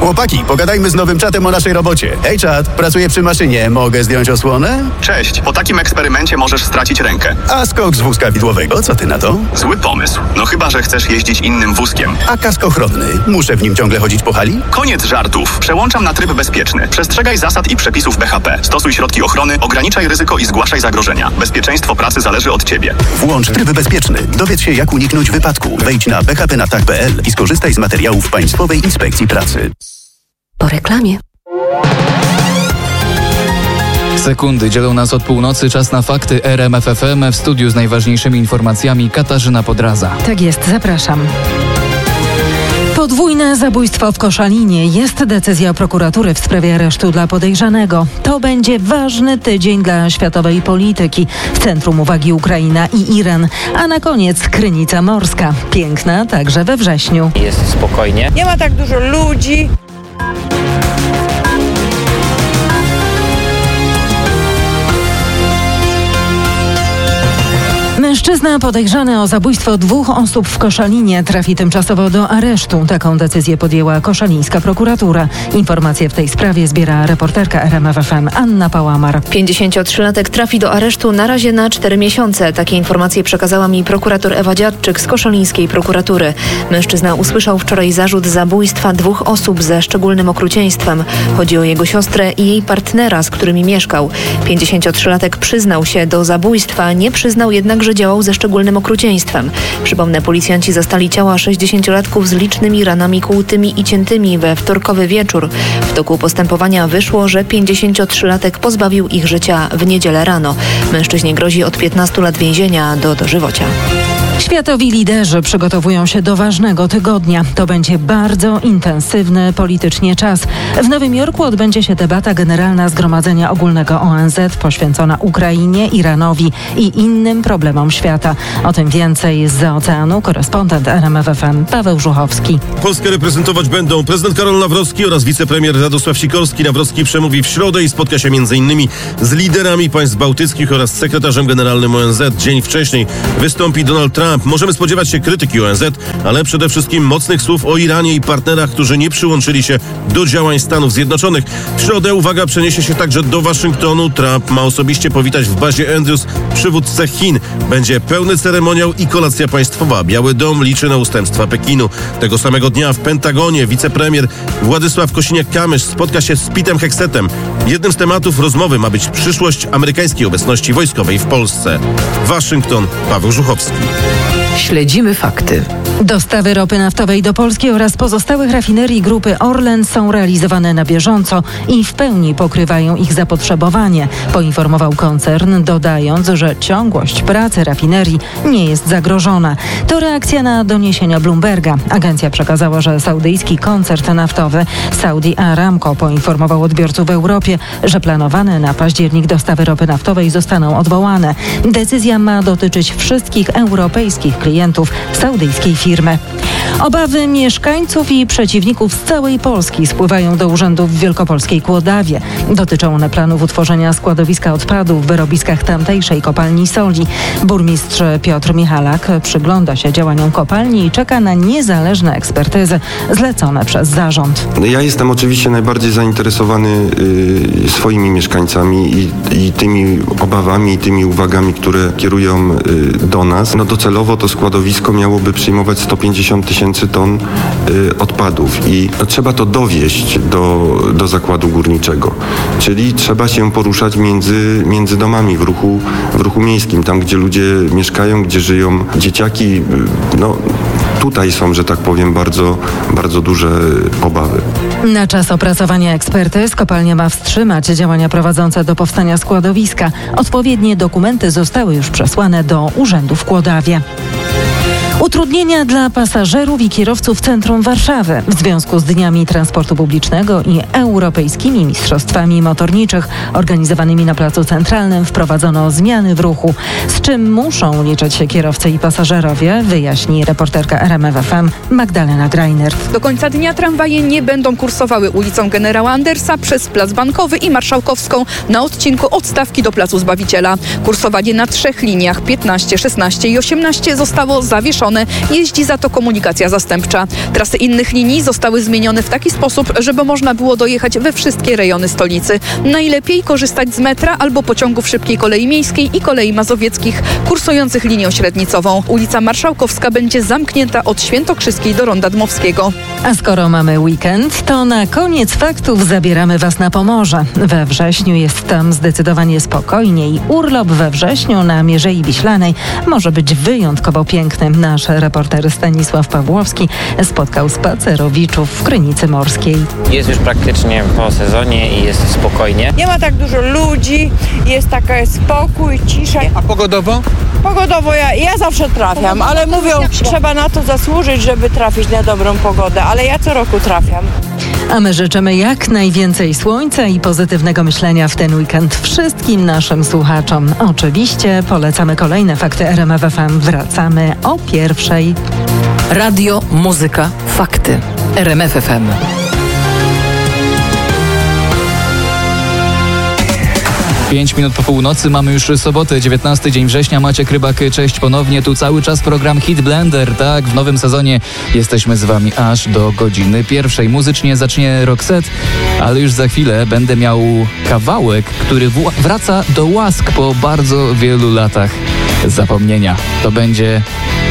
Chłopaki, pogadajmy z nowym czatem o naszej robocie. Hej czat, pracuję przy maszynie, mogę zdjąć osłonę? Cześć, po takim eksperymencie możesz stracić rękę. A skok z wózka widłowego, co ty na to? Zły pomysł. No chyba, że chcesz jeździć innym wózkiem. A kask ochronny, muszę w nim ciągle chodzić po hali? Koniec żartów. Przełączam na tryb bezpieczny. Przestrzegaj zasad i przepisów BHP. Stosuj środki ochrony, ograniczaj ryzyko i zgłaszaj zagrożenia. Bezpieczeństwo pracy zależy od ciebie. Włącz tryb bezpieczny. Dowiedz się, jak uniknąć wypadku. Wejdź na bhpnatach.pl i skorzystaj z materiałów Państwowej Inspekcji Pracy. Po reklamie. Sekundy dzielą nas od północy. Czas na fakty RMF FM. W studiu z najważniejszymi informacjami Katarzyna Podraza. Tak jest, zapraszam. Podwójne zabójstwo w Koszalinie. Jest decyzja prokuratury w sprawie aresztu dla podejrzanego. To będzie ważny tydzień dla światowej polityki. W centrum uwagi Ukraina i Iran. A na koniec Krynica Morska. Piękna także we wrześniu. Jest spokojnie. Nie ma tak dużo ludzi. Mężczyzna podejrzany o zabójstwo 2 osób w Koszalinie trafi tymczasowo do aresztu. Taką decyzję podjęła koszalińska prokuratura. Informacje w tej sprawie zbiera reporterka RMF FM Anna Pałamar. 53-latek trafi do aresztu na razie na 4 miesiące. Takie informacje przekazała mi prokurator Ewa Dziadczyk z koszalińskiej prokuratury. Mężczyzna usłyszał wczoraj zarzut zabójstwa 2 osób ze szczególnym okrucieństwem. Chodzi o jego siostrę i jej partnera, z którymi mieszkał. 53-latek przyznał się do zabójstwa, nie przyznał jednak, że działał ze szczególnym okrucieństwem. Przypomnę, policjanci zastali ciała 60-latków z licznymi ranami kłutymi i ciętymi we wtorkowy wieczór. W toku postępowania wyszło, że 53-latek pozbawił ich życia w niedzielę rano. Mężczyźnie grozi od 15 lat więzienia do dożywocia. Światowi liderzy przygotowują się do ważnego tygodnia. To będzie bardzo intensywny politycznie czas. W Nowym Jorku odbędzie się debata generalna Zgromadzenia Ogólnego ONZ poświęcona Ukrainie, Iranowi i innym problemom świata. O tym więcej zza oceanu korespondent RMF FM Paweł Żuchowski. Polskę reprezentować będą prezydent Karol Nawrocki oraz wicepremier Radosław Sikorski. Nawrocki przemówi w środę i spotka się m.in. z liderami państw bałtyckich oraz sekretarzem generalnym ONZ. Dzień wcześniej wystąpi Donald Trump. Możemy spodziewać się krytyki ONZ, ale przede wszystkim mocnych słów o Iranie i partnerach, którzy nie przyłączyli się do działań Stanów Zjednoczonych. W środę uwaga przeniesie się także do Waszyngtonu. Trump ma osobiście powitać w bazie Andrews przywódcę Chin. Będzie pełny ceremoniał i kolacja państwowa. Biały Dom liczy na ustępstwa Pekinu. Tego samego dnia w Pentagonie wicepremier Władysław Kosiniak-Kamysz spotka się z Petem Heksetem. Jednym z tematów rozmowy ma być przyszłość amerykańskiej obecności wojskowej w Polsce. Waszyngton, Paweł Żuchowski. Śledzimy fakty. Dostawy ropy naftowej do Polski oraz pozostałych rafinerii grupy Orlen są realizowane na bieżąco i w pełni pokrywają ich zapotrzebowanie, poinformował koncern, dodając, że ciągłość pracy rafinerii nie jest zagrożona. To reakcja na doniesienia Bloomberga. Agencja przekazała, że saudyjski koncern naftowy Saudi Aramco poinformował odbiorców w Europie, że planowane na październik dostawy ropy naftowej zostaną odwołane. Decyzja ma dotyczyć wszystkich europejskich klientów saudyjskiej firmy. Obawy mieszkańców i przeciwników z całej Polski spływają do urzędów w wielkopolskiej Kłodawie. Dotyczą one planów utworzenia składowiska odpadów w wyrobiskach tamtejszej kopalni soli. Burmistrz Piotr Michalak przygląda się działaniom kopalni i czeka na niezależne ekspertyzy zlecone przez zarząd. Ja jestem oczywiście najbardziej zainteresowany swoimi mieszkańcami i tymi obawami i tymi uwagami, które kierują do nas. Docelowo to składowisko miałoby przyjmować 150 000 ton odpadów i trzeba to dowieźć do zakładu górniczego. Czyli trzeba się poruszać między domami w ruchu miejskim, tam gdzie ludzie mieszkają, gdzie żyją dzieciaki. Tutaj są, że tak powiem, bardzo, bardzo duże obawy. Na czas opracowania ekspertyz kopalnia ma wstrzymać działania prowadzące do powstania składowiska. Odpowiednie dokumenty zostały już przesłane do urzędu w Kłodawie. Utrudnienia dla pasażerów i kierowców w centrum Warszawy. W związku z Dniami Transportu Publicznego i Europejskimi Mistrzostwami Motorniczych organizowanymi na Placu Centralnym wprowadzono zmiany w ruchu. Z czym muszą liczyć się kierowcy i pasażerowie, wyjaśni reporterka RMF FM Magdalena Greinert. Do końca dnia tramwaje nie będą kursowały ulicą Generała Andersa przez Plac Bankowy i Marszałkowską na odcinku od Stawki do Placu Zbawiciela. Kursowanie na 3 liniach 15, 16 i 18 zostało zawieszone połączone. Jeździ za to komunikacja zastępcza. Trasy innych linii zostały zmienione w taki sposób, żeby można było dojechać we wszystkie rejony stolicy. Najlepiej korzystać z metra albo pociągów szybkiej kolei miejskiej i kolei mazowieckich kursujących linią średnicową. Ulica Marszałkowska będzie zamknięta od Świętokrzyskiej do Ronda Dmowskiego. A skoro mamy weekend, to na koniec faktów zabieramy Was na Pomorze. We wrześniu jest tam zdecydowanie spokojniej. Urlop we wrześniu na Mierzei Wiślanej może być wyjątkowo piękny. Nasz reporter Stanisław Pawłowski spotkał spacerowiczów w Krynicy Morskiej. Jest już praktycznie po sezonie i jest spokojnie. Nie ma tak dużo ludzi, jest taki spokój, cisza. A pogodowo? Pogodowo ja zawsze trafiam, ale mówią, trzeba na to zasłużyć, żeby trafić na dobrą pogodę, ale ja co roku trafiam. A my życzymy jak najwięcej słońca i pozytywnego myślenia w ten weekend wszystkim naszym słuchaczom. Oczywiście polecamy kolejne fakty RMF FM. Wracamy o 1:00. Radio, muzyka, fakty. RMF FM. 5 minut po północy, mamy już sobotę, 19 dzień września. Maciek Rybak, cześć ponownie. Tu cały czas program Hit Blender. Tak, w nowym sezonie jesteśmy z Wami aż do godziny 1:00. Muzycznie zacznie Roxette, ale już za chwilę będę miał kawałek, który wraca do łask po bardzo wielu latach zapomnienia. To będzie